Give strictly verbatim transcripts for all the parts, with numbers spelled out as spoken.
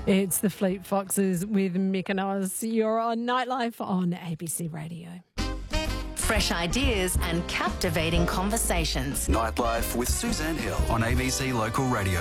It's the Fleet Foxes with Mick and Oz. You're on Nightlife on A B C Radio. Fresh ideas and captivating conversations. Nightlife with Suzanne Hill on A B C Local Radio.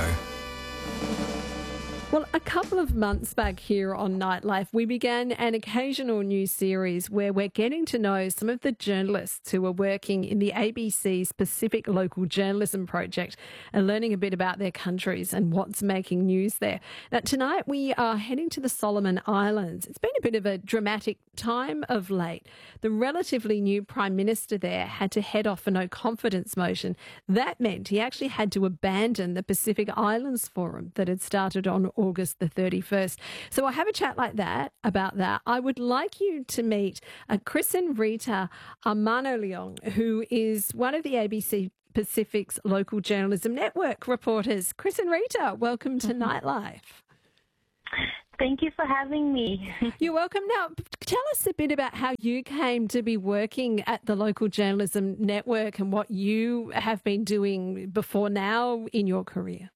Well, a couple of months back here on Nightlife, we began an occasional new series where we're getting to know some of the journalists who are working in the A B C's Pacific Local Journalism Project and learning a bit about their countries and what's making news there. Now, tonight we are heading to the Solomon Islands. It's been a bit of a dramatic time of late. The relatively new Prime Minister there had to head off a no confidence motion. That meant he actually had to abandon the Pacific Islands Forum that had started on August the thirty-first. So I have a chat like that about that. I would like you to meet uh, Chris and Rita Armano-Leong, who is one of the A B C Pacific's Local Journalism Network reporters. Chris and Rita, welcome to Nightlife. Thank you for having me. You're welcome. Now, tell us a bit about how you came to be working at the Local Journalism Network and what you have been doing before now in your career.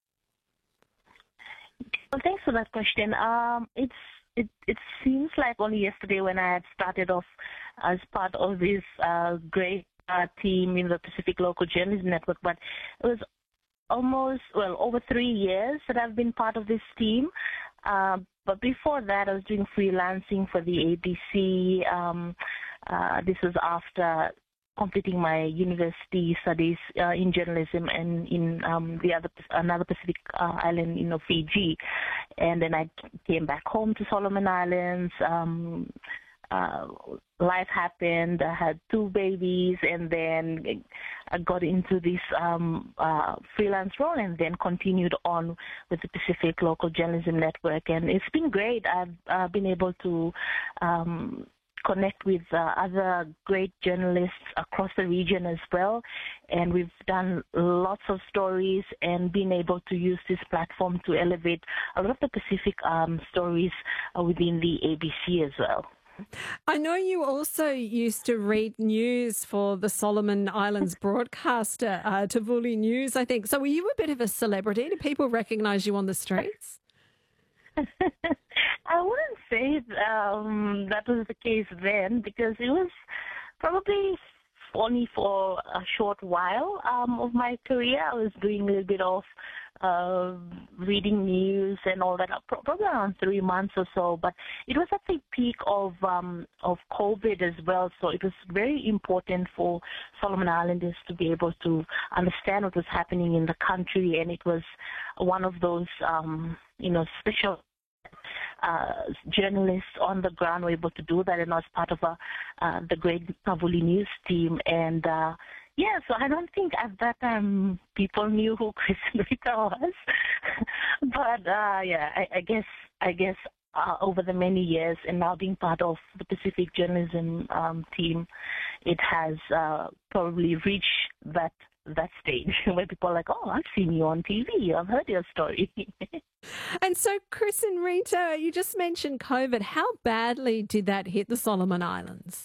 Well, thanks for that question. Um, it's it it seems like only yesterday when I had started off as part of this uh, great uh, team in the Pacific Local Journalism Network, but it was almost, well, over three years that I've been part of this team. Uh, but before that, I was doing freelancing for the A B C. Um, uh, this was after completing my university studies uh, in journalism and in um, the other another Pacific uh, island, you know, Fiji, and then I came back home to Solomon Islands. Um, uh, life happened. I had two babies, and then I got into this um, uh, freelance role, and then continued on with the Pacific Local Journalism Network, and it's been great. I've uh, been able to Um, connect with uh, other great journalists across the region as well. And we've done lots of stories and been able to use this platform to elevate a lot of the Pacific um, stories uh, within the A B C as well. I know you also used to read news for the Solomon Islands broadcaster, uh, Tavuli News, I think. So were you a bit of a celebrity? Do people recognise you on the streets? I wouldn't say um, that was the case then, because it was probably only for a short while um, of my career. I was doing a little bit of uh, reading news and all that, probably around three months or so. But it was at the peak of um, of COVID as well, so it was very important for Solomon Islanders to be able to understand what was happening in the country, and it was one of those um, you know special Uh, journalists on the ground were able to do that, and I was part of a, uh, the great Tavuli News team. And uh, yeah, so I don't think at that time people knew who Chris and Rita was. But uh, yeah, I, I guess I guess uh, over the many years, and now being part of the Pacific Journalism um, team, it has uh, probably reached that that stage where people are like, oh, I've seen you on T V, I've heard your story. And so, Chris and Rita, you just mentioned COVID. How badly did that hit the Solomon Islands?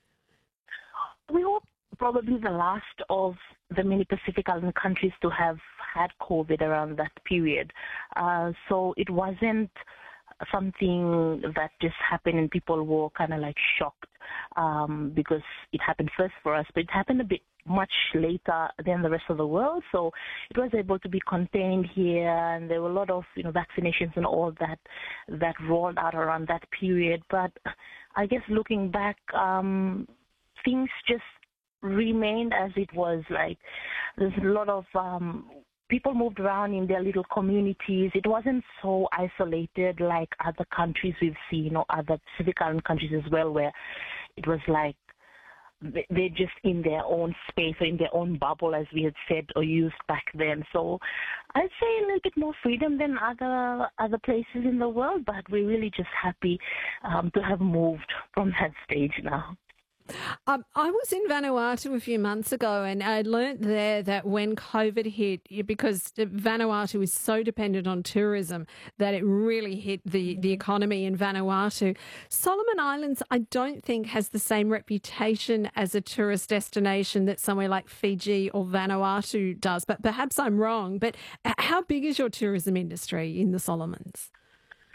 We were probably the last of the many Pacific Island countries to have had COVID around that period. Uh, so it wasn't something that just happened and people were kind of like shocked um, because it happened first for us, but it happened a bit much later than the rest of the world. So it was able to be contained here, and there were a lot of you know vaccinations and all that that rolled out around that period. But I guess looking back, um, things just remained as it was. Like there's a lot of um, people moved around in their little communities. It wasn't so isolated like other countries we've seen, or other Pacific Island countries as well, where it was like they're just in their own space or in their own bubble, as we had said or used back then. So I'd say a little bit more freedom than other other places in the world, but we're really just happy um, to have moved from that stage now. Um, I was in Vanuatu a few months ago, and I learnt there that when COVID hit, because Vanuatu is so dependent on tourism, that it really hit the, the economy in Vanuatu. Solomon Islands, I don't think, has the same reputation as a tourist destination that somewhere like Fiji or Vanuatu does, but perhaps I'm wrong. But how big is your tourism industry in the Solomons?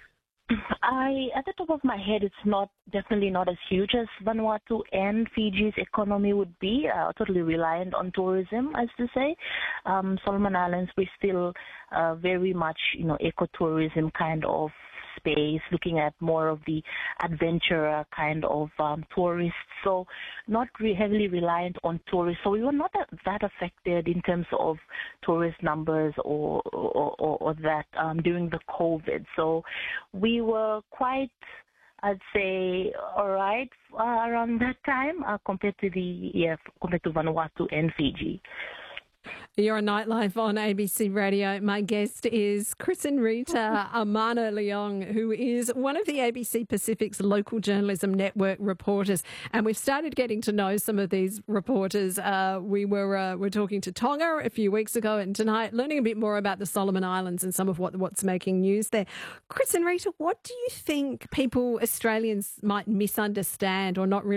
I, at the top of my head, it's not definitely not as huge as Vanuatu and Fiji's economy would be. Uh, totally reliant on tourism, as to say. Um, Solomon Islands, we're still uh, very much, you know, ecotourism kind of space, looking at more of the adventurer kind of um, tourists. So not re- heavily reliant on tourists. So we were not that, that affected in terms of tourist numbers or or, or, or that um, during the COVID. So we were quite, I'd say, all right uh, around that time uh, compared to the yeah compared to Vanuatu and Fiji. You're on Nightlife on A B C Radio. My guest is Chris and Rita Amano Leong, who is one of the A B C Pacific's local journalism network reporters. And we've started getting to know some of these reporters. Uh, we were uh, were talking to Tonga a few weeks ago, and tonight learning a bit more about the Solomon Islands and some of what what's making news there. Chris and Rita, what do you think people, Australians, might misunderstand or not really